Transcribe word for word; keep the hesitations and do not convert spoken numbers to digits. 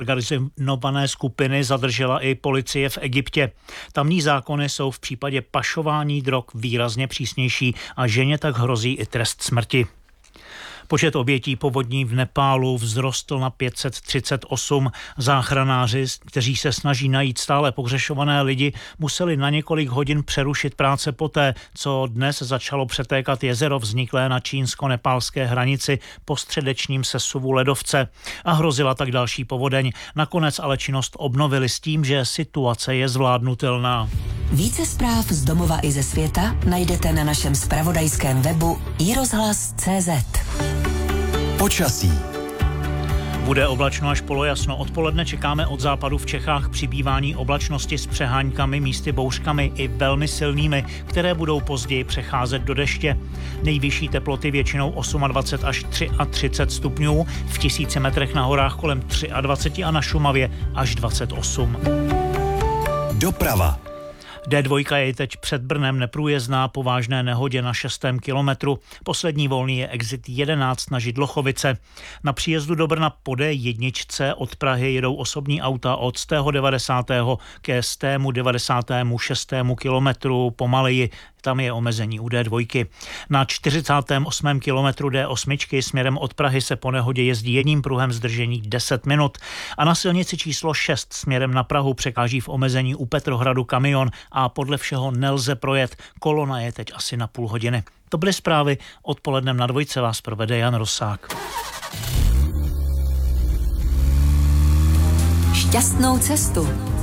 organizované skupiny zadržela i policie v Egyptě. Tamní zákony jsou v případě pašování drog výrazně přísnější a ženě tak hrozí i trest smrti. Počet obětí povodní v Nepálu vzrostl na pět set třicet osm. Záchranáři, kteří se snaží najít stále pohřešované lidi, museli na několik hodin přerušit práce poté, co dnes začalo přetékat jezero vzniklé na čínsko-nepálské hranici po středečním sesuvu ledovce. A hrozila tak další povodeň. Nakonec ale činnost obnovili s tím, že situace je zvládnutelná. Více zpráv z domova i ze světa najdete na našem zpravodajském webu i rozhlas tečka cé zet. Počasí. Bude oblačno až polojasno. Odpoledne čekáme od západu v Čechách přibývání oblačnosti s přeháňkami, místy bouřkami i velmi silnými, které budou později přecházet do deště. Nejvyšší teploty většinou dvacet osm až třicet tři stupňů, v tisíci metrech na horách kolem dvacet tři a na Šumavě až dvacet osm. Doprava. dé dva je teď před Brnem neprůjezdná po vážné nehodě na šestém kilometru. Poslední volný je exit jedenáct na Židlochovice. Na příjezdu do Brna po dé jedna od Prahy jedou osobní auta od sto devadesátého ke sto devadesátého šestého kilometru pomaleji. Tam je omezení u dé dva. Na čtyřicátém osmém kilometru dé osm směrem od Prahy se po nehodě jezdí jedním pruhem zdržení deset minut. A na silnici číslo šest směrem na Prahu překáží v omezení u Petrohradu kamion a podle všeho nelze projet. Kolona je teď asi na půl hodiny. To byly zprávy. Odpolednem na dvojce vás provede Jan Rosák. Šťastnou cestu.